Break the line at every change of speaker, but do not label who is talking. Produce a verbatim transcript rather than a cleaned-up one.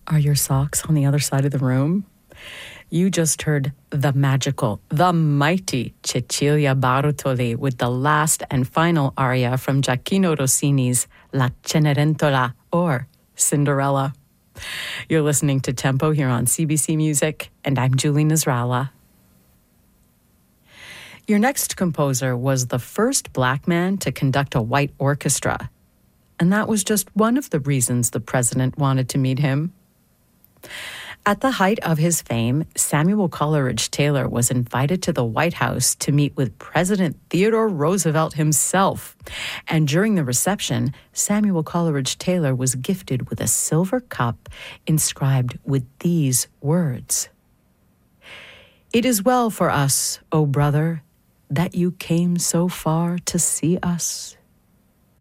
Are your socks on the other side of the room? You just heard the magical, the mighty Cecilia Bartoli with the last and final aria from Gioacchino Rossini's La Cenerentola, or Cinderella. You're listening to Tempo here on C B C Music, and I'm Julie Nasrallah. Your next composer was the first black man to conduct a white orchestra, and that was just one of the reasons the president wanted to meet him. At the height of his fame, Samuel Coleridge Taylor was invited to the White House to meet with President Theodore Roosevelt himself. And during the reception, Samuel Coleridge Taylor was gifted with a silver cup inscribed with these words: "It is well for us, O brother, that you came so far to see us.